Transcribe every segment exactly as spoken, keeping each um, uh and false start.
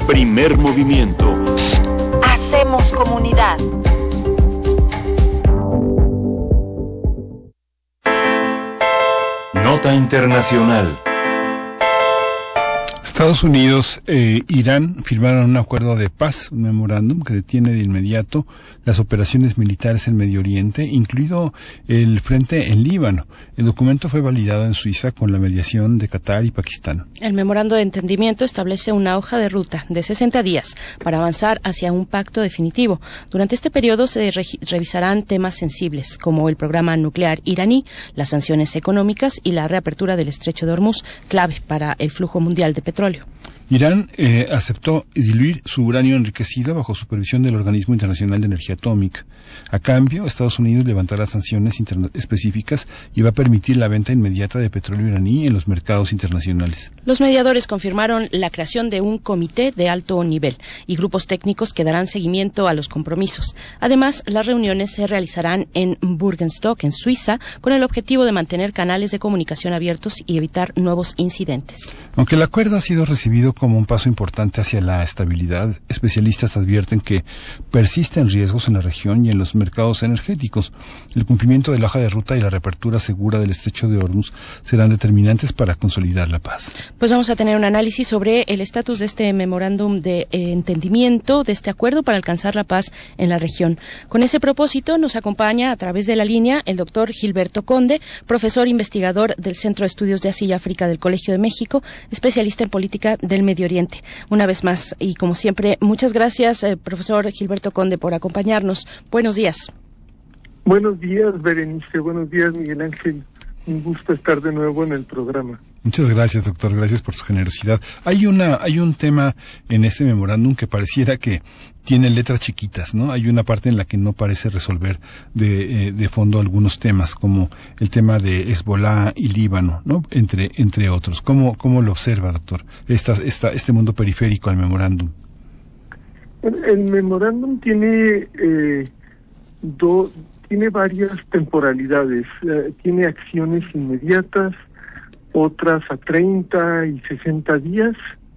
Primer movimiento. Hacemos comunidad. Nota internacional. Estados Unidos e Irán firmaron un acuerdo de paz, un memorándum que detiene de inmediato las operaciones militares en Medio Oriente, incluido el frente en Líbano. El documento fue validado en Suiza con la mediación de Qatar y Pakistán. El memorando de entendimiento establece una hoja de ruta de sesenta días para avanzar hacia un pacto definitivo. Durante este periodo se re- revisarán temas sensibles como el programa nuclear iraní, las sanciones económicas y la reapertura del estrecho de Hormuz, clave para el flujo mundial de petróleo. Irán eh, aceptó diluir su uranio enriquecido bajo supervisión del Organismo Internacional de Energía Atómica. A cambio, Estados Unidos levantará sanciones interna- específicas y va a permitir la venta inmediata de petróleo iraní en los mercados internacionales. Los mediadores confirmaron la creación de un comité de alto nivel y grupos técnicos que darán seguimiento a los compromisos. Además, las reuniones se realizarán en Burgenstock, en Suiza, con el objetivo de mantener canales de comunicación abiertos y evitar nuevos incidentes. Aunque el acuerdo ha sido recibido como un paso importante hacia la estabilidad, especialistas advierten que persisten riesgos en la región y en los mercados energéticos. El cumplimiento de la hoja de ruta y la reapertura segura del estrecho de Hormuz serán determinantes para consolidar la paz. Pues vamos a tener un análisis sobre el estatus de este memorándum de eh, entendimiento, de este acuerdo para alcanzar la paz en la región. Con ese propósito nos acompaña a través de la línea el doctor Gilberto Conde, profesor investigador del Centro de Estudios de Asia y África del Colegio de México, especialista en política del Medio Oriente. Una vez más, y como siempre, muchas gracias, eh, profesor Gilberto Conde, por acompañarnos. Buenos días. Buenos días, Berenice. Buenos días, Miguel Ángel. Un gusto estar de nuevo en el programa. Muchas gracias, doctor. Gracias por su generosidad. Hay una, hay un tema en este memorándum que pareciera que tiene letras chiquitas, ¿no? Hay una parte en la que no parece resolver de, eh, de fondo algunos temas, como el tema de Hezbolá y Líbano, ¿no? Entre, entre otros. ¿Cómo, cómo lo observa, doctor? Esta, esta, este mundo periférico al memorándum. El, el memorándum tiene, eh, do, tiene varias temporalidades. Eh, tiene acciones inmediatas, otras a treinta y sesenta días,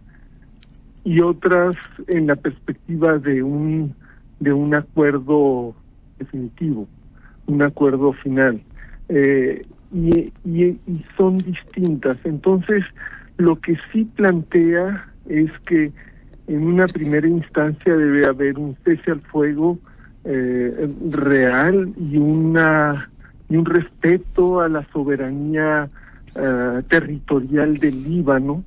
y otras en la perspectiva de un de un acuerdo definitivo, un acuerdo final, eh, y, y, y son distintas. Entonces, lo que sí plantea es que en una primera instancia debe haber un cese al fuego eh, real y una y un respeto a la soberanía uh, territorial del Líbano.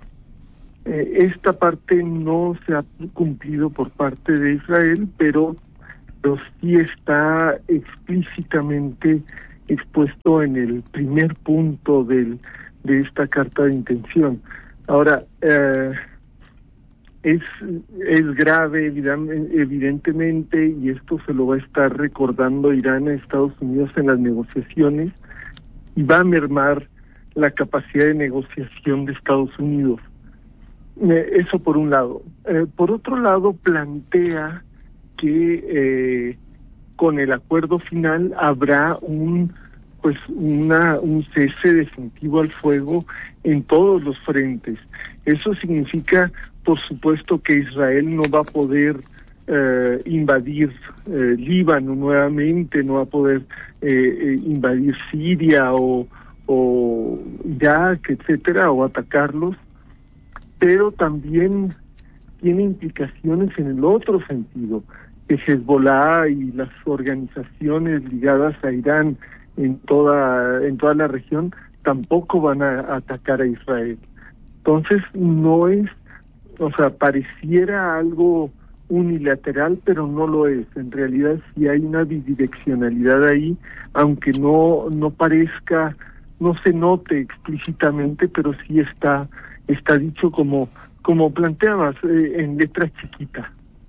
Eh, esta parte no se ha cumplido por parte de Israel, pero, pero sí está explícitamente expuesto en el primer punto del, de esta carta de intención. Ahora, eh, es, es grave, evidentemente, y esto se lo va a estar recordando Irán a Estados Unidos en las negociaciones, y va a mermar la capacidad de negociación de Estados Unidos. Eso por un lado. Eh, por otro lado, plantea que eh, con el acuerdo final habrá un pues una un cese definitivo al fuego en todos los frentes. Eso significa, por supuesto, que Israel no va a poder eh, invadir eh, Líbano nuevamente, no va a poder eh, eh, invadir Siria o, o Irak, etcétera, o atacarlos. Pero también tiene implicaciones en el otro sentido, que Hezbolá y las organizaciones ligadas a Irán en toda en toda la región tampoco van a, a atacar a Israel. Entonces no es, o sea, pareciera algo unilateral, pero no lo es. En realidad sí hay una bidireccionalidad ahí, aunque no no parezca, no se note explícitamente, pero sí está está dicho como como planteabas, eh, en letra chiquita.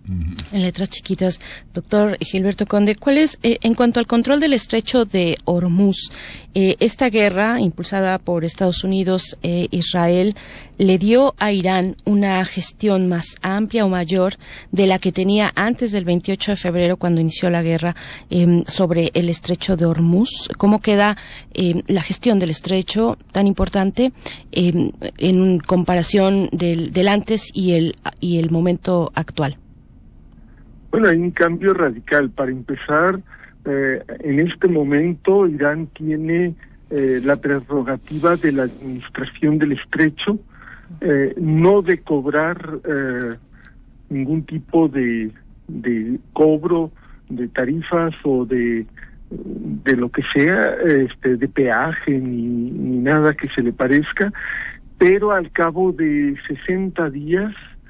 En letras chiquitas. Doctor Gilberto Conde, ¿cuál es, eh, en cuanto al control del estrecho de Hormuz, eh, esta guerra impulsada por Estados Unidos e Israel le dio a Irán una gestión más amplia o mayor de la que tenía antes del veintiocho de febrero, cuando inició la guerra, eh, sobre el estrecho de Hormuz? ¿Cómo queda eh, la gestión del estrecho tan importante eh, en comparación del, del antes y el, y el momento actual? Bueno, hay un cambio radical. Para empezar, eh, en este momento Irán tiene eh, la prerrogativa de la administración del estrecho, eh, no de cobrar eh, ningún tipo de, de cobro, de tarifas o de, de lo que sea, este, de peaje ni, ni nada que se le parezca, pero al cabo de sesenta días,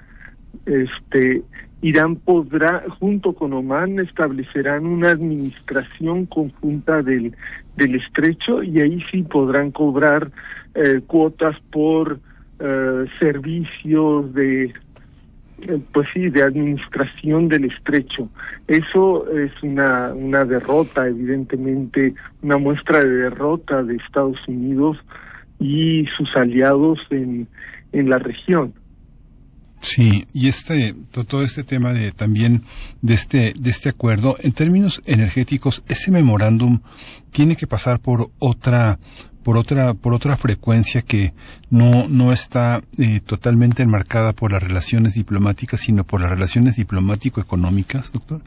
este Irán podrá, junto con Omán, establecerán una administración conjunta del, del estrecho, y ahí sí podrán cobrar eh, cuotas por eh, servicios de, eh, pues sí, de administración del estrecho. Eso es una, una derrota, evidentemente, una muestra de derrota de Estados Unidos y sus aliados en, en la región. Sí, y este todo este tema de también de este de este acuerdo en términos energéticos, ese memorándum tiene que pasar por otra por otra por otra frecuencia que no no está eh, totalmente enmarcada por las relaciones diplomáticas, sino por las relaciones diplomático-económicas, doctor.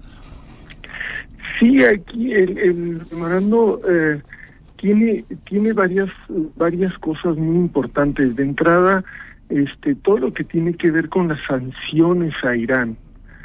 Sí, aquí el, el memorando eh, tiene tiene varias varias cosas muy importantes. De entrada, Este, todo lo que tiene que ver con las sanciones a Irán.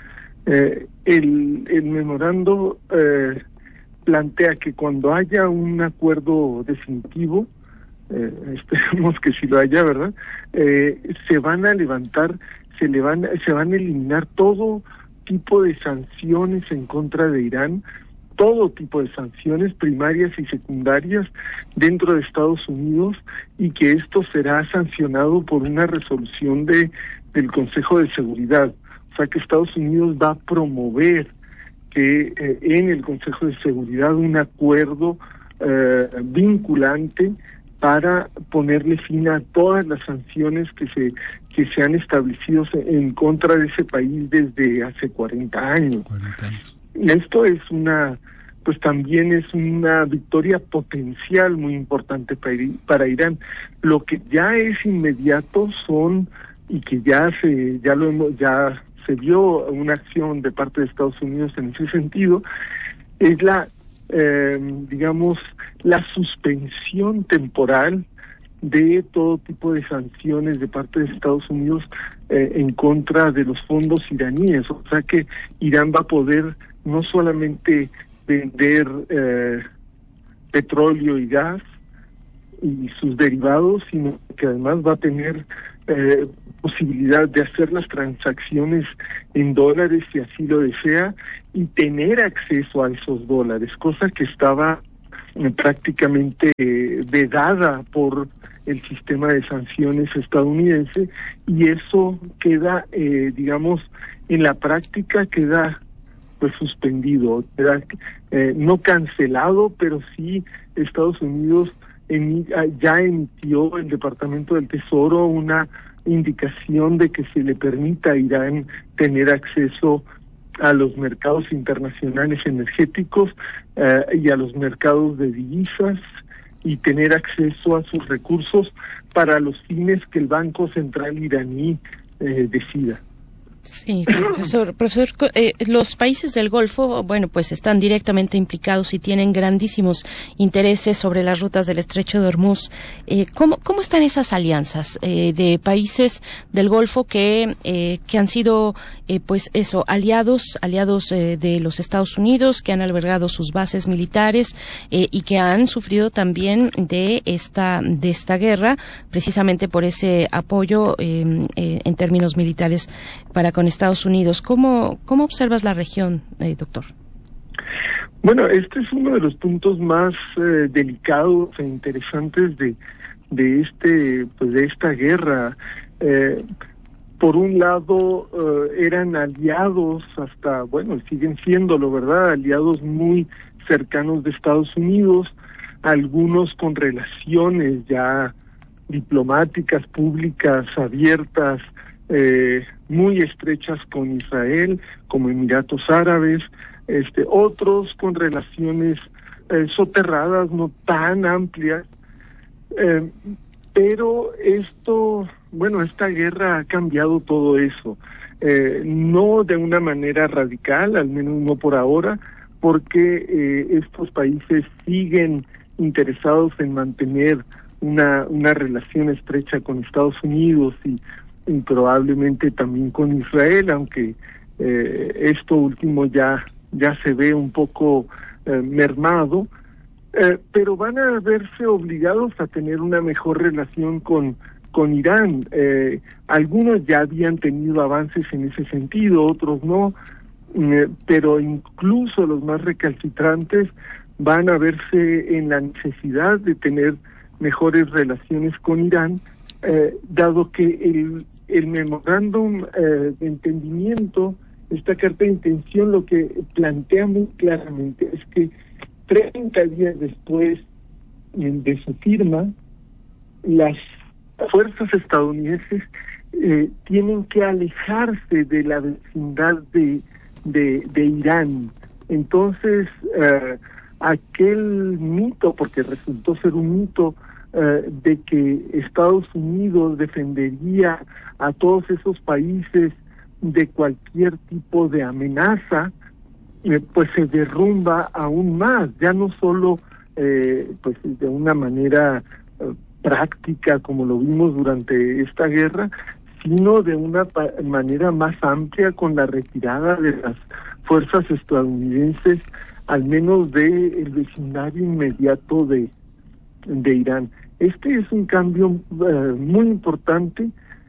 Eh, el, el memorando eh, plantea que cuando haya un acuerdo definitivo, eh, esperemos que sí lo haya, ¿verdad? Eh, se van a levantar, se le van, se van a eliminar todo tipo de sanciones en contra de Irán, todo tipo de sanciones primarias y secundarias dentro de Estados Unidos, y que esto será sancionado por una resolución de del Consejo de Seguridad. O sea que Estados Unidos va a promover que eh, en el Consejo de Seguridad un acuerdo eh, vinculante para ponerle fin a todas las sanciones que se que se han establecido en contra de ese país desde hace cuarenta años. cuarenta años. Esto es una, pues también es una victoria potencial muy importante para, para Irán. Lo que ya es inmediato son, y que ya se, ya lo hemos, ya se vio una acción de parte de Estados Unidos en ese sentido, es la, eh, digamos, la suspensión temporal de todo tipo de sanciones de parte de Estados Unidos eh, en contra de los fondos iraníes. O sea que Irán va a poder no solamente vender eh, petróleo y gas y sus derivados, sino que además va a tener eh, posibilidad de hacer las transacciones en dólares si así lo desea, y tener acceso a esos dólares, cosa que estaba eh, prácticamente eh, vedada por el sistema de sanciones estadounidense, y eso queda, eh, digamos, en la práctica queda pues suspendido, queda eh, no cancelado, pero sí Estados Unidos en, ya emitió el Departamento del Tesoro una indicación de que se le permita a Irán tener acceso a los mercados internacionales energéticos eh, y a los mercados de divisas, y tener acceso a sus recursos para los fines que el Banco Central iraní eh, decida. Sí, profesor, profesor, eh, los países del Golfo, bueno, pues están directamente implicados y tienen grandísimos intereses sobre las rutas del Estrecho de Hormuz. Eh, ¿cómo, cómo están esas alianzas eh, de países del Golfo que eh, que han sido, eh, pues eso, aliados, aliados eh, de los Estados Unidos, que han albergado sus bases militares eh, y que han sufrido también de esta de esta guerra, precisamente por ese apoyo eh, eh, en términos militares para con Estados Unidos? ¿Cómo, cómo observas la región, eh, doctor? Bueno, este es uno de los puntos más eh, delicados e interesantes de de este pues de esta guerra. Eh, por un lado eh, eran aliados hasta, bueno, siguen siéndolo, ¿verdad? Aliados muy cercanos de Estados Unidos, algunos con relaciones ya diplomáticas, públicas, abiertas, eh, muy estrechas con Israel, como Emiratos Árabes, este, otros con relaciones eh, soterradas, no tan amplias, eh, pero esto, bueno, esta guerra ha cambiado todo eso, eh, no de una manera radical, al menos no por ahora, porque eh, estos países siguen interesados en mantener una, una relación estrecha con Estados Unidos y, y probablemente también con Israel, aunque eh, esto último ya, ya se ve un poco eh, mermado, eh, pero van a verse obligados a tener una mejor relación con, con Irán. Eh, algunos ya habían tenido avances en ese sentido, otros no, eh, pero incluso los más recalcitrantes van a verse en la necesidad de tener mejores relaciones con Irán, eh, dado que el, el memorándum eh, de entendimiento, esta carta de intención, lo que plantea muy claramente es que treinta días después de su firma, las fuerzas estadounidenses eh, tienen que alejarse de la vecindad de, de, de Irán. Entonces, eh, aquel mito, porque resultó ser un mito, eh, de que Estados Unidos defendería a todos esos países de cualquier tipo de amenaza, eh, pues se derrumba aún más, ya no solo eh, pues de una manera eh, práctica como lo vimos durante esta guerra, sino de una pa- manera más amplia con la retirada de las fuerzas estadounidenses, al menos del vecindario inmediato de, de Irán. Este es un cambio uh, muy importante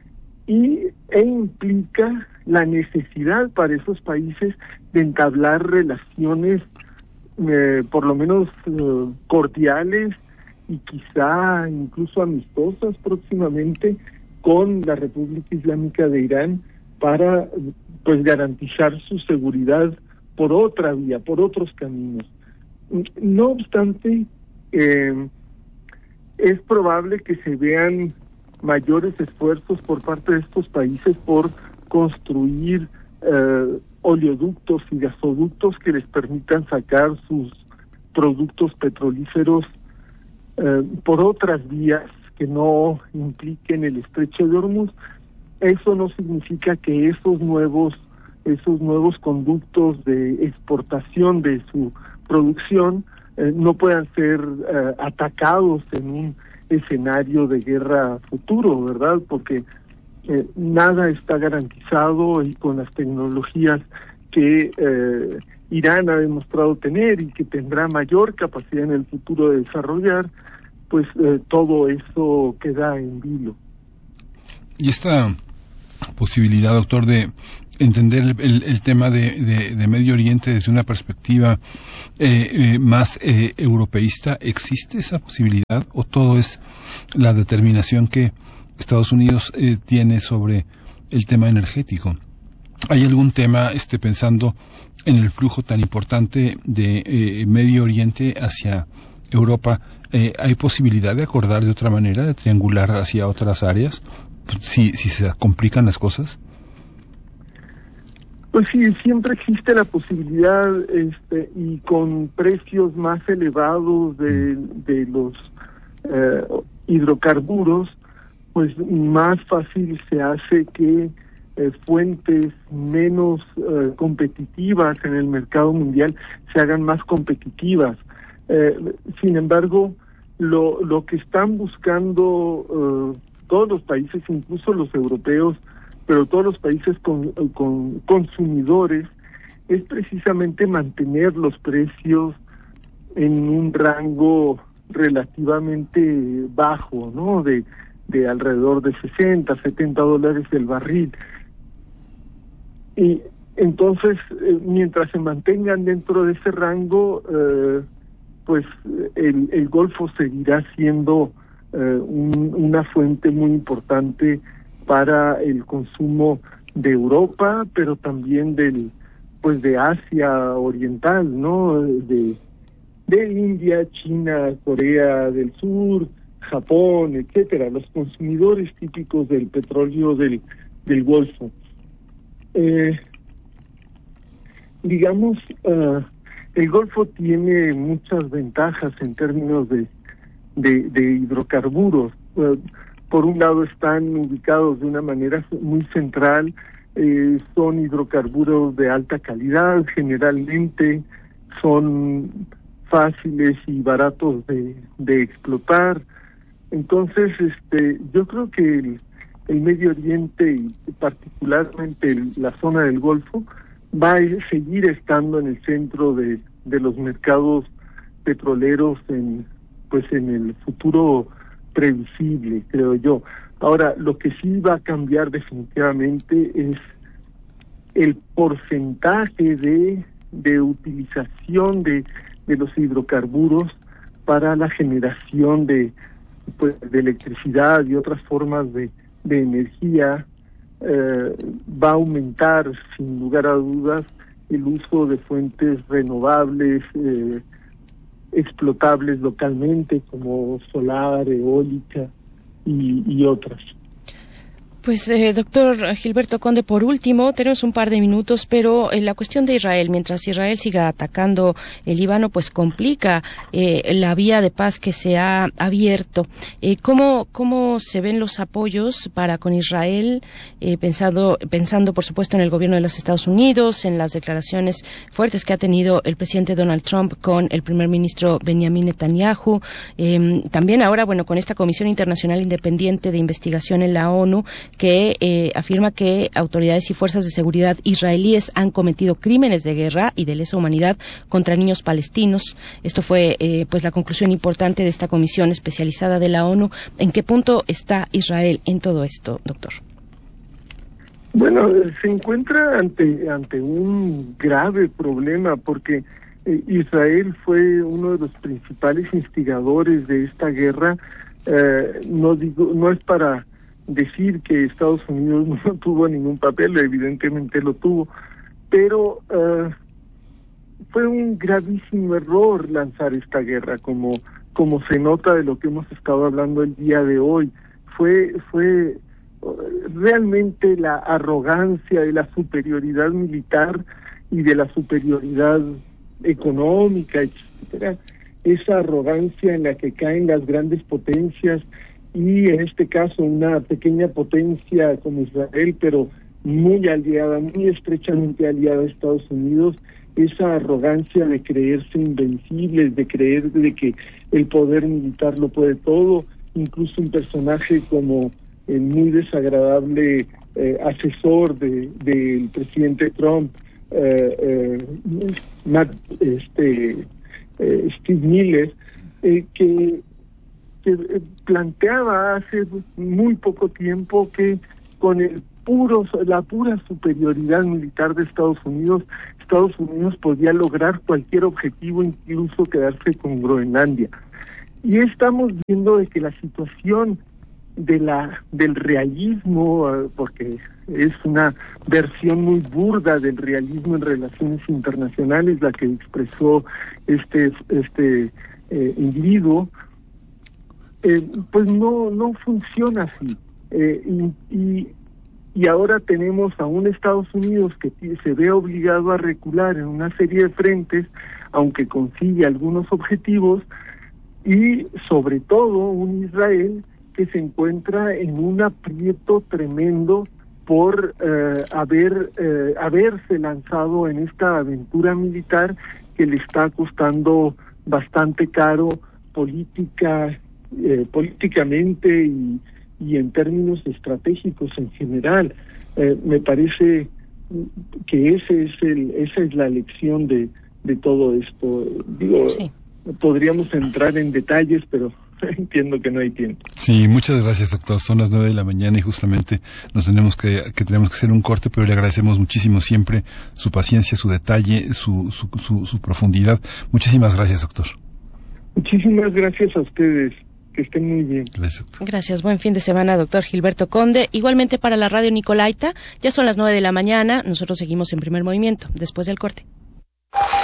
y e implica la necesidad para esos países de entablar relaciones eh, por lo menos uh, cordiales y quizá incluso amistosas próximamente con la República Islámica de Irán para pues garantizar su seguridad por otra vía, por otros caminos. No obstante, eh, es probable que se vean mayores esfuerzos por parte de estos países por construir eh, oleoductos y gasoductos que les permitan sacar sus productos petrolíferos eh, por otras vías que no impliquen el estrecho de Hormuz. Eso no significa que esos nuevos esos nuevos conductos de exportación de su producción eh, no puedan ser eh, atacados en un escenario de guerra futuro, ¿verdad? Porque eh, nada está garantizado y con las tecnologías que eh, Irán ha demostrado tener y que tendrá mayor capacidad en el futuro de desarrollar, pues eh, todo eso queda en vilo. Y esta posibilidad, doctor, de entender el, el, el tema de, de, de Medio Oriente desde una perspectiva eh, eh, más eh, europeísta, ¿existe esa posibilidad o todo es la determinación que Estados Unidos eh, tiene sobre el tema energético? ¿Hay algún tema, este, pensando en el flujo tan importante de eh, Medio Oriente hacia Europa, eh, hay posibilidad de acordar de otra manera, de triangular hacia otras áreas, si, si se complican las cosas? Pues sí, siempre existe la posibilidad, este, y con precios más elevados de, de los eh, hidrocarburos, pues más fácil se hace que eh, fuentes menos eh, competitivas en el mercado mundial se hagan más competitivas. Eh, sin embargo, lo, lo que están buscando eh, todos los países, incluso los europeos, pero todos los países con, con consumidores, es precisamente mantener los precios en un rango relativamente bajo, ¿no? De, de alrededor de sesenta, setenta dólares el barril. Y entonces, eh, mientras se mantengan dentro de ese rango, eh, pues el, el Golfo seguirá siendo eh, un, una fuente muy importante para el consumo de Europa, pero también del pues de Asia Oriental, ¿no? De de India, China, Corea del Sur, Japón, etcétera, los consumidores típicos del petróleo del del Golfo. Eh, digamos, uh, el Golfo tiene muchas ventajas en términos de de, de hidrocarburos. Uh, por un lado están ubicados de una manera muy central, eh, son hidrocarburos de alta calidad, generalmente son fáciles y baratos de, de explotar. Entonces, este, yo creo que el, el Medio Oriente y particularmente el, la zona del Golfo va a seguir estando en el centro de, de los mercados petroleros en, pues en el futuro previsible, creo yo. Ahora, lo que sí va a cambiar definitivamente es el porcentaje de, de utilización de de los hidrocarburos para la generación de pues de electricidad y otras formas de, de energía. Eh, va a aumentar sin lugar a dudas el uso de fuentes renovables eh, explotables localmente como solar, eólica y, y otras. Pues, eh, doctor Gilberto Conde, por último, tenemos un par de minutos, pero eh, la cuestión de Israel, mientras Israel siga atacando el Líbano, pues complica eh, la vía de paz que se ha abierto. Eh, ¿cómo, ¿Cómo se ven los apoyos para con Israel, eh, pensando, pensando, por supuesto, en el gobierno de los Estados Unidos, en las declaraciones fuertes que ha tenido el presidente Donald Trump con el primer ministro Benjamin Netanyahu? Eh, también ahora, bueno, con esta Comisión Internacional Independiente de Investigación en la ONU, que eh, afirma que autoridades y fuerzas de seguridad israelíes han cometido crímenes de guerra y de lesa humanidad contra niños palestinos. Esto fue eh, pues la conclusión importante de esta comisión especializada de la ONU. ¿En qué punto está Israel en todo esto, doctor? Bueno, se encuentra ante ante un grave problema porque eh, Israel fue uno de los principales instigadores de esta guerra. Eh, no digo, no es para decir que Estados Unidos no tuvo ningún papel, evidentemente lo tuvo, pero uh, fue un gravísimo error lanzar esta guerra, como como se nota de lo que hemos estado hablando el día de hoy. Fue fue uh, realmente la arrogancia de la superioridad militar y de la superioridad económica, etcétera, esa arrogancia en la que caen las grandes potencias, y en este caso una pequeña potencia como Israel, pero muy aliada, muy estrechamente aliada a Estados Unidos, esa arrogancia de creerse invencibles, de creer de que el poder militar lo puede todo, incluso un personaje como el muy desagradable eh, asesor de del presidente Trump, eh, eh, Matt, este, eh, Steve Miller, eh, que que planteaba hace muy poco tiempo que con el puro la pura superioridad militar de Estados Unidos, Estados Unidos podía lograr cualquier objetivo, incluso quedarse con Groenlandia. Y estamos viendo de que la situación de la del realismo, porque es una versión muy burda del realismo en relaciones internacionales la que expresó este este eh, individuo, Eh, pues no no funciona así. Eh, y, y, y ahora tenemos a un Estados Unidos que t- se ve obligado a recular en una serie de frentes, aunque consigue algunos objetivos, y sobre todo un Israel que se encuentra en un aprieto tremendo por eh, haber eh, haberse lanzado en esta aventura militar que le está costando bastante caro política Eh, políticamente y, y en términos estratégicos en general. Eh, me parece que ese es el, esa es la lección de, de todo esto. Digo, sí. Podríamos entrar en detalles, pero entiendo que no hay tiempo. Sí, muchas gracias, doctor. Son las nueve de la mañana y justamente nos tenemos que, que tenemos que hacer un corte, pero le agradecemos muchísimo siempre su paciencia, su detalle, su, su, su, su profundidad. Muchísimas gracias, doctor. Muchísimas gracias a ustedes. Que estén muy bien. Gracias. Gracias. Buen fin de semana, doctor Gilberto Conde. Igualmente para la radio Nicolaita, ya son las nueve de la mañana. Nosotros seguimos en Primer Movimiento, después del corte.